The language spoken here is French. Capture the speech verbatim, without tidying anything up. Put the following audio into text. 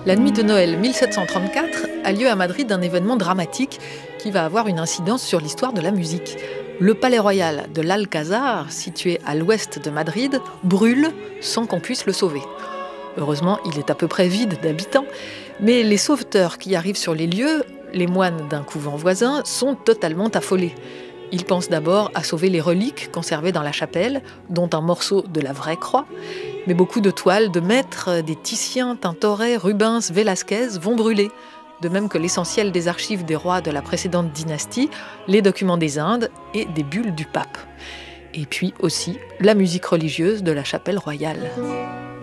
La nuit de Noël mille sept cent trente-quatre a lieu à Madrid un événement dramatique qui va avoir une incidence sur l'histoire de la musique. Le palais royal de l'Alcázar, situé à l'ouest de Madrid, brûle sans qu'on puisse le sauver. Heureusement, il est à peu près vide d'habitants, mais les sauveteurs qui arrivent sur les lieux, les moines d'un couvent voisin, sont totalement affolés. Ils pensent d'abord à sauver les reliques conservées dans la chapelle, dont un morceau de la vraie croix, mais beaucoup de toiles de maîtres, des Titien, Tintoret, Rubens, Velázquez vont brûler, de même que l'essentiel des archives des rois de la précédente dynastie, les documents des Indes et des bulles du pape. Et puis aussi la musique religieuse de la chapelle royale.